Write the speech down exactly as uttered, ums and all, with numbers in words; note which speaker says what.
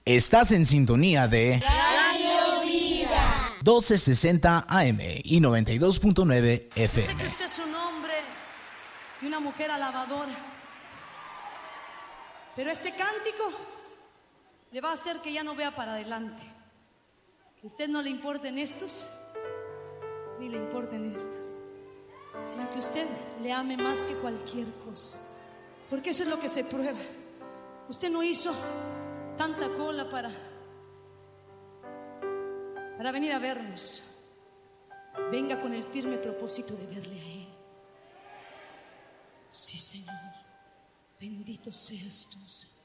Speaker 1: Estás en sintonía de
Speaker 2: Radio Vida
Speaker 1: doce sesenta A M y noventa y dos punto nueve F M.
Speaker 3: Sé que usted es un hombre y una mujer alabadora, pero este cántico le va a hacer que ya no vea para adelante, que a usted no le importen estos ni le importen estos, sino que usted le ame más que cualquier cosa, porque eso es lo que se prueba. Usted no hizo tanta cola para para venir a vernos. Venga con el firme propósito de verle a Él. Sí, Señor, bendito seas tú, Señor.